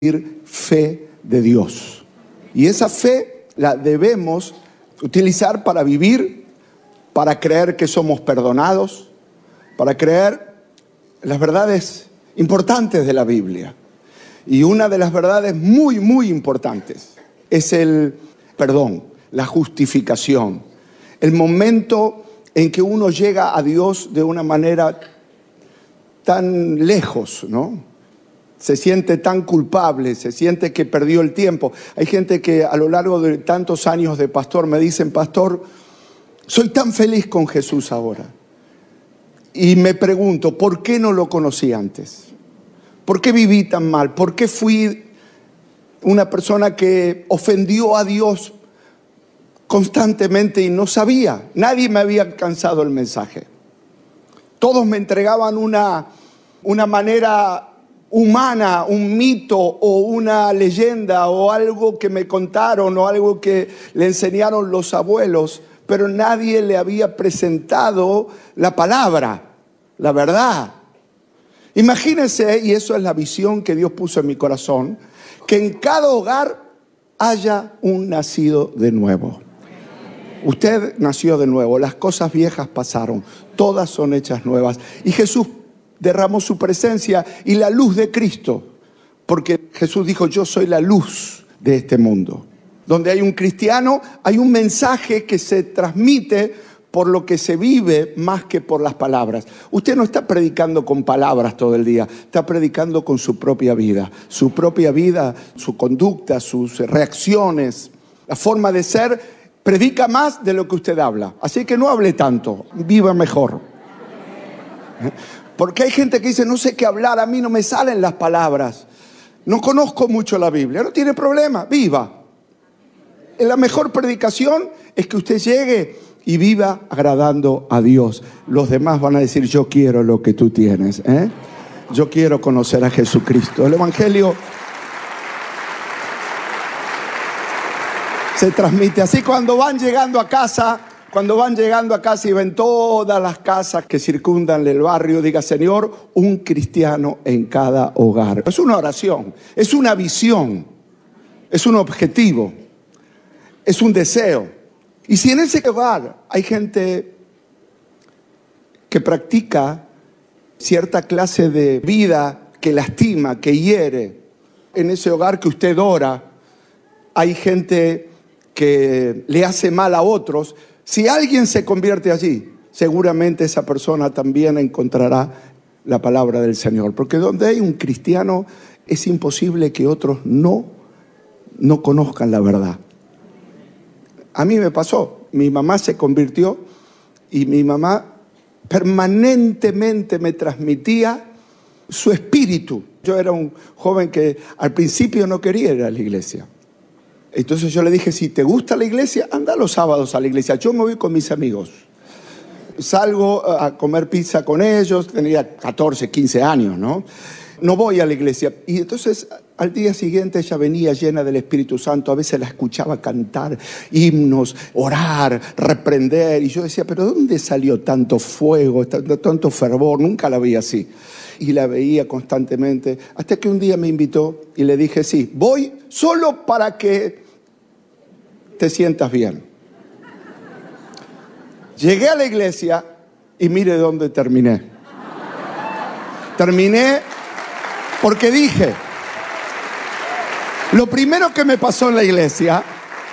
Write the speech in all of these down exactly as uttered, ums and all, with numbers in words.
fe de Dios. Y esa fe la debemos utilizar para vivir, para creer que somos perdonados, para creer las verdades importantes de la Biblia. Y una de las verdades muy, muy importantes es el perdón, la justificación. El momento en que uno llega a Dios de una manera tan lejos, ¿no? Se siente tan culpable, se siente que perdió el tiempo. Hay gente que a lo largo de tantos años de pastor me dicen: pastor, soy tan feliz con Jesús ahora. Y me pregunto, ¿por qué no lo conocí antes? ¿Por qué viví tan mal? ¿Por qué fui una persona que ofendió a Dios constantemente y no sabía? Nadie me había alcanzado el mensaje. Todos me entregaban una, una manera humana, un mito o una leyenda o algo que me contaron o algo que le enseñaron los abuelos, pero nadie le había presentado la palabra, la verdad. Imagínense, y eso es la visión que Dios puso en mi corazón, que en cada hogar haya un nacido de nuevo. Usted nació de nuevo, las cosas viejas pasaron, todas son hechas nuevas. Y Jesús derramó su presencia y la luz de Cristo, porque Jesús dijo: yo soy la luz de este mundo. Donde hay un cristiano, hay un mensaje que se transmite por lo que se vive más que por las palabras. Usted no está predicando con palabras todo el día, está predicando con su propia vida. Su propia vida, su conducta, sus reacciones, la forma de ser, predica más de lo que usted habla. Así que no hable tanto, viva mejor. Porque hay gente que dice: no sé qué hablar, a mí no me salen las palabras, no conozco mucho la Biblia. No tiene problema, viva. La mejor predicación es que usted llegue y viva agradando a Dios. Los demás van a decir: yo quiero lo que tú tienes, ¿eh? Yo quiero conocer a Jesucristo. El Evangelio se transmite así. Cuando van llegando a casa, cuando van llegando a casa y ven todas las casas que circundan el barrio, diga: Señor, un cristiano en cada hogar. Es una oración, es una visión, es un objetivo, es un deseo. Y si en ese hogar hay gente que practica cierta clase de vida que lastima, que hiere, en ese hogar que usted ora, hay gente que le hace mal a otros, si alguien se convierte allí, seguramente esa persona también encontrará la palabra del Señor. Porque donde hay un cristiano es imposible que otros no, no conozcan la verdad. A mí me pasó, mi mamá se convirtió y mi mamá permanentemente me transmitía su espíritu. Yo era un joven que al principio no quería ir a la iglesia. Entonces yo le dije: si te gusta la iglesia, anda los sábados a la iglesia. Yo me voy con mis amigos. Salgo a comer pizza con ellos, tenía catorce, quince años, ¿no? No voy a la iglesia. Y entonces al día siguiente ella venía llena del Espíritu Santo. A veces la escuchaba cantar himnos, orar, reprender. Y yo decía: ¿pero dónde salió tanto fuego, tanto fervor? Nunca la vi así. Y la veía constantemente. Hasta que un día me invitó y le dije: sí, voy solo para que te sientas bien. Llegué a la iglesia y mire dónde terminé. Terminé porque dije, lo primero que me pasó en la iglesia,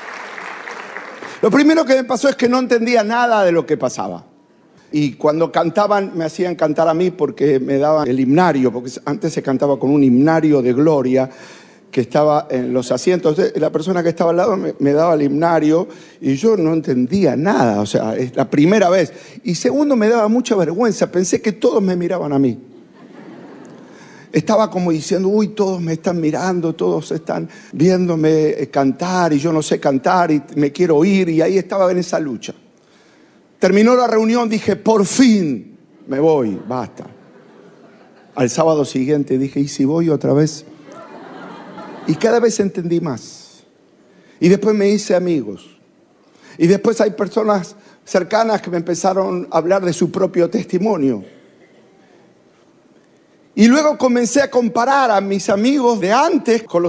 lo primero que me pasó es que no entendía nada de lo que pasaba. Y cuando cantaban, me hacían cantar a mí porque me daban el himnario, porque antes se cantaba con un himnario de gloria que estaba en los asientos. La persona que estaba al lado me, me daba el himnario y yo no entendía nada, o sea, es la primera vez. Y segundo, me daba mucha vergüenza, pensé que todos me miraban a mí. Estaba como diciendo: uy, todos me están mirando, todos están viéndome cantar y yo no sé cantar y me quiero oír, y ahí estaba en esa lucha. Terminó la reunión, dije: por fin me voy, basta. Al sábado siguiente dije: ¿y si voy otra vez? Y cada vez entendí más. Y después me hice amigos. Y después hay personas cercanas que me empezaron a hablar de su propio testimonio. Y luego comencé a comparar a mis amigos de antes con los